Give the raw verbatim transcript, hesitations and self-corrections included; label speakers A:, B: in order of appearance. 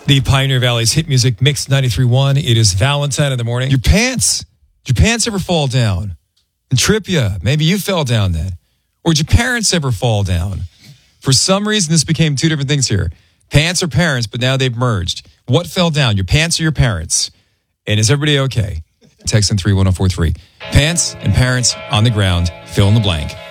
A: The Pioneer Valley's hit music mix ninety-three point one. It is Valentine in the morning. Your pants. Did your pants ever fall down and trip you? Maybe you fell down then. Or did your parents ever fall down? For some reason, this became two different things here. Pants or parents, but now they've merged. What fell down, your pants or your parents? And is everybody okay? Text in three one zero four three. Pants and parents on the ground. Fill in the blank.